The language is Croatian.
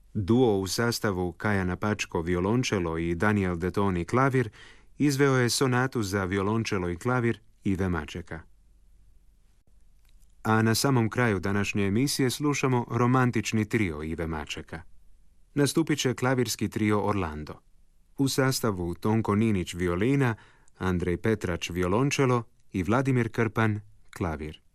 Duo u sastavu Kaja Napačko violončelo i Daniel Detoni klavir izveo je sonatu za violončelo i klavir Ive Mačeka. A na samom kraju današnje emisije slušamo romantični trio Ive Mačeka. Nastupit će klavirski trio Orlando. U sastavu Tonko Ninić violina, Andrej Petrač violončelo i Vladimir Krpan klavir.